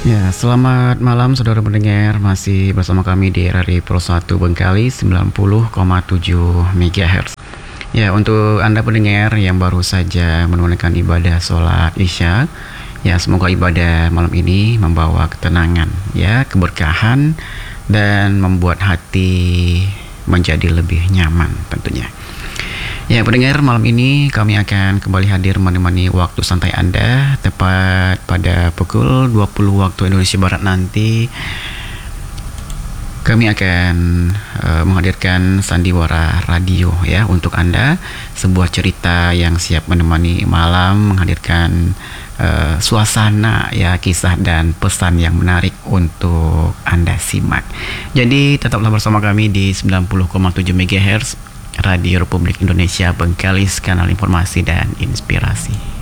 Ya, selamat malam saudara pendengar, masih bersama kami di RRI Pro 1 Bengkali 90,7 MHz. Ya, untuk Anda pendengar yang baru saja menunaikan ibadah sholat Isya, ya semoga ibadah malam ini membawa ketenangan, ya, keberkahan dan membuat hati menjadi lebih nyaman tentunya. Ya pendengar, malam ini kami akan kembali hadir menemani waktu santai Anda tepat pada pukul 20 waktu Indonesia Barat nanti. Kami akan menghadirkan sandiwara radio ya untuk Anda, sebuah cerita yang siap menemani malam, menghadirkan suasana ya, kisah dan pesan yang menarik untuk Anda simak. Jadi tetaplah bersama kami di 90,7 MHz Radio Republik Indonesia Bengkalis, kanal informasi dan inspirasi.